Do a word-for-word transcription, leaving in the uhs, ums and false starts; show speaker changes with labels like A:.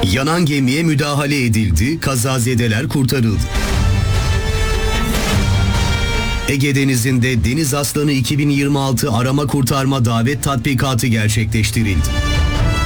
A: Yanan gemiye müdahale edildi, kazazedeler kurtarıldı. Ege Denizi'nde Deniz Aslanı iki bin yirmi altı arama kurtarma davet tatbikatı gerçekleştirildi.